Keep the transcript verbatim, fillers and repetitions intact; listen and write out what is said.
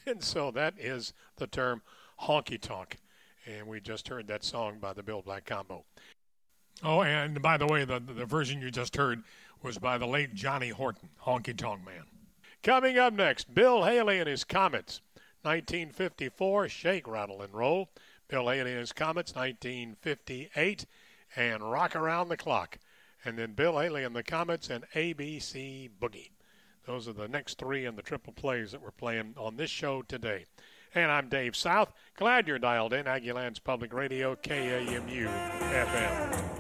And so that is the term honky tonk. And we just heard that song by the Bill Black Combo. Oh, and by the way, the, the version you just heard was by the late Johnny Horton, Honky Tonk Man. Coming up next, Bill Haley and his Comets, nineteen fifty-four, Shake, Rattle, and Roll. Bill Haley and his Comets, nineteen fifty-eight, and Rock Around the Clock. And then Bill Haley and the Comets and A B C Boogie. Those are the next three in the triple plays that we're playing on this show today. And I'm Dave South. Glad you're dialed in. Aggieland's Public Radio, K A M U F M.